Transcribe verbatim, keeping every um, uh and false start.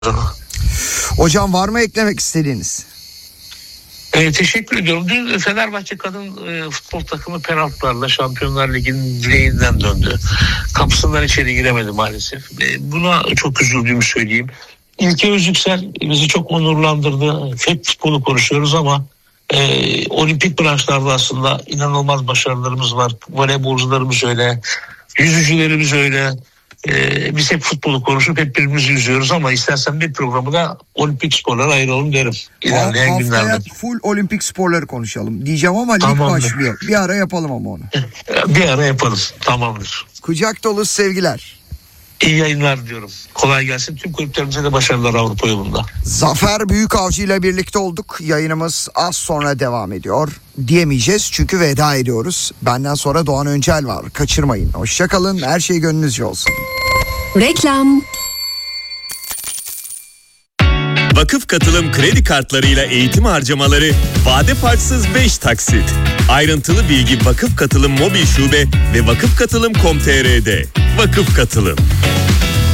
Hocam var mı eklemek istediğiniz? E, teşekkür ediyorum. Dün Fenerbahçe kadın e, futbol takımı penaltılarla Şampiyonlar Ligi'nin direğinden döndü. Kapısından içeri giremedi maalesef. E, buna çok üzüldüğümü söyleyeyim. İlke Özüksel bizi çok onurlandırdı. Hep futbolu konuşuyoruz ama e, olimpik branşlarda aslında inanılmaz başarılarımız var. Voleybolcularımız öyle, yüzücülerimiz öyle. Ee, biz hep futbolu konuşup hep birbirimizi yüzüyoruz ama istersen bir programı da olimpik sporlara ayıralım derim. İlerleyen Haftaya günlerde. full olimpik sporları konuşalım diyeceğim ama lig Tamamdır. başlıyor. Bir ara yapalım ama onu. Bir ara yaparız. Tamamdır. Kucak dolu sevgiler. İyi yayınlar diyorum. Kolay gelsin. Tüm kulüplerimize de başarılar Avrupa yolunda. Zafer Büyükavcı ile birlikte olduk. Yayınımız az sonra devam ediyor. Diyemeyeceğiz çünkü veda ediyoruz. Benden sonra Doğan Öncel var. Kaçırmayın. Hoşçakalın. Her şey gönlünüzce olsun. Reklam. Vakıf Katılım kredi kartlarıyla eğitim harcamaları vade farksız beş taksit. Ayrıntılı bilgi Vakıf Katılım mobil şube ve vakıf katılım nokta com nokta tr'de. Vakıf Katılım.